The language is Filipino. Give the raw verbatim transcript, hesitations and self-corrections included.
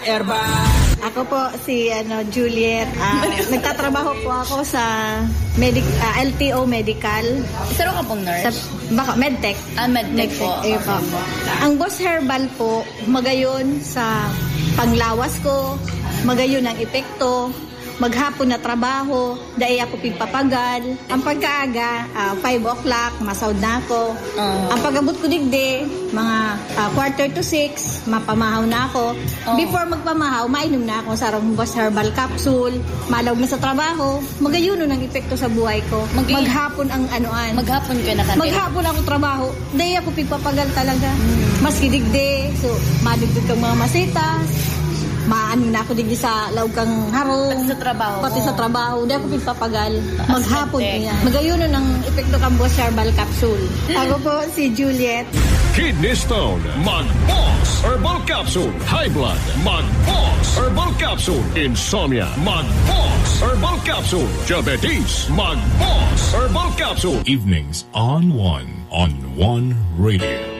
Herbal. Ako po si ano Juliet. Uh, nagtatrabaho po ako sa medic uh, L T O Medical. Saro ka pong nurse? Sa, baka Medtech. Ah, Medtech, Medtech po. Eh, po. Ang Boss Herbal po, magayon sa panglawas ko, magayon ang epekto, maghapon na trabaho, dahil ako pigpapagal. Ang pagkaaga, uh, five o'clock, masaud na ako. Uh, ang pagabot ko digdi, mga uh, quarter to six, mapamahaw na ako. Uh, Before magpamahaw, mainom na ako sa arong Boss Herbal Capsule. Malawag na sa trabaho, magayuno ng epekto sa buhay ko. Mag- maghapon ang anoan. Maghapon ka na kanil? Maghapon ako trabaho, dahil ako pigpapagal talaga. Hmm. Maski digdi, so madugtog kang mga masitas, maano na ako digdi sa laog kang harong. Pati sa trabaho. Pati sa trabaho. Di ako pagpapagal. Maghapon niya. Magayuno ng epekto kang Boss Herbal Capsule. Ako po si Juliet. Kidney Stone, Mag-Boss Herbal Capsule. High Blood, Mag-Boss Herbal Capsule. Insomnia, Mag-Boss Herbal Capsule. Diabetes, Mag-Boss Herbal Capsule. Evenings on One on One Radio.